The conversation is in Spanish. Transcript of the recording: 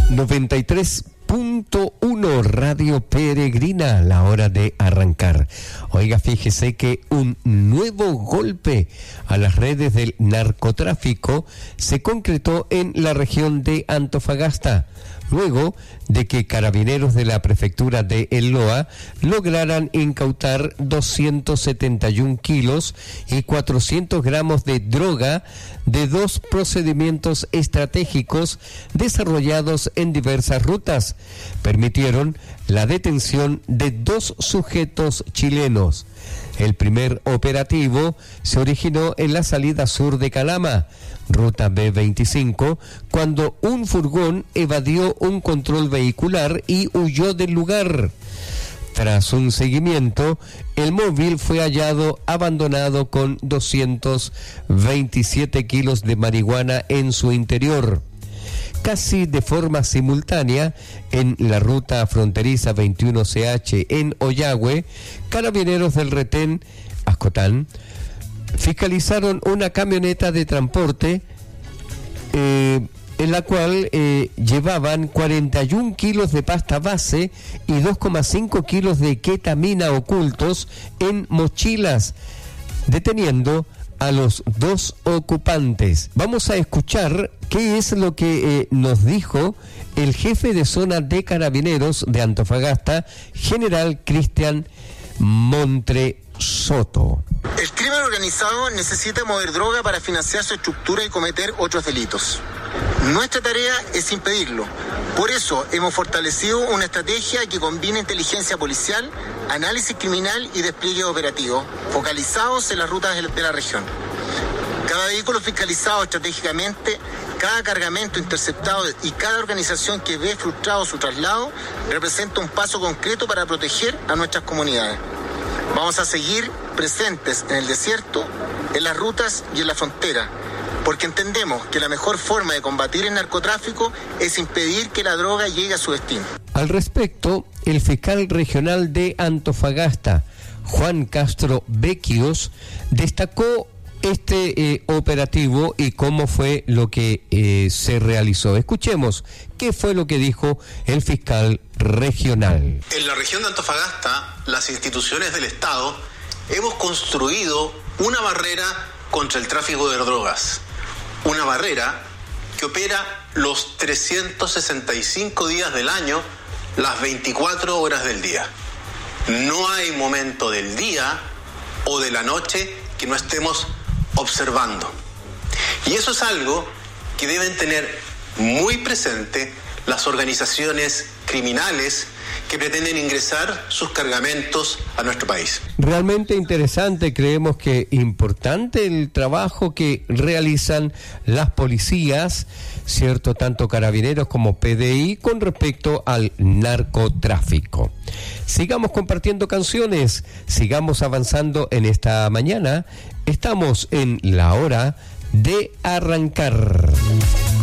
93.1 Radio Peregrina, la hora de arrancar. Oiga, fíjese que un nuevo golpe a las redes del narcotráfico se concretó en la región de Antofagasta, luego de que carabineros de la prefectura de El Loa lograran incautar 271 kilos y 400 gramos de droga de dos procedimientos estratégicos desarrollados en diversas rutas. Permitieron la detención de 2 sujetos chilenos. El primer operativo se originó en la salida sur de Calama, ruta B25, cuando un furgón evadió un control vehicular y huyó del lugar. Tras un seguimiento, el móvil fue hallado abandonado con 227 kilos de marihuana en su interior. Casi de forma simultánea, en la ruta fronteriza 21CH en Oyagüe, carabineros del retén Ascotán fiscalizaron una camioneta de transporte en la cual llevaban 41 kilos de pasta base y 2,5 kilos de ketamina ocultos en mochilas, deteniendo a los 2 ocupantes. Vamos a escuchar qué es lo que nos dijo el jefe de zona de carabineros de Antofagasta, general Cristian Montresoto. El crimen organizado necesita mover droga para financiar su estructura y cometer otros delitos. Nuestra tarea es impedirlo. Por eso hemos fortalecido una estrategia que combina inteligencia policial, análisis criminal y despliegue operativo, focalizados en las rutas de la región. Cada vehículo fiscalizado estratégicamente, cada cargamento interceptado y cada organización que ve frustrado su traslado representa un paso concreto para proteger a nuestras comunidades. Vamos a seguir presentes en el desierto, en las rutas y en la frontera, porque entendemos que la mejor forma de combatir el narcotráfico es impedir que la droga llegue a su destino. Al respecto, el fiscal regional de Antofagasta, Juan Castro Becchios, destacó este operativo y cómo fue lo que se realizó. Escuchemos qué fue lo que dijo el fiscal regional. En la región de Antofagasta, las instituciones del Estado hemos construido una barrera contra el tráfico de drogas. Una barrera que opera los 365 días del año, las 24 horas del día. No hay momento del día o de la noche que no estemos observando. Y eso es algo que deben tener muy presente las organizaciones criminales que pretenden ingresar sus cargamentos a nuestro país. Realmente interesante, creemos que importante el trabajo que realizan las policías, ¿cierto? Tanto carabineros como PDI con respecto al narcotráfico. Sigamos compartiendo canciones, sigamos avanzando en esta mañana. Estamos en la hora de arrancar.